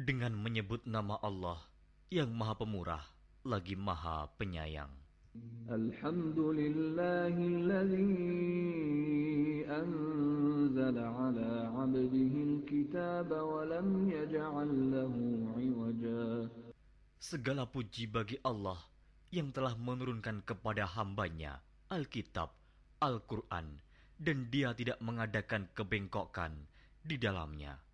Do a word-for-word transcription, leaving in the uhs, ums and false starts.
dengan menyebut nama Allah yang Maha Pemurah lagi Maha Penyayang. Alhamdulillahilladzi anzala ala 'abdihi al-kitaba wa lam yaj'al lahu 'iwaja. Segala puji bagi Allah yang telah menurunkan kepada hambanya Alkitab, Al-Quran, dan dia tidak mengadakan kebengkokan di dalamnya.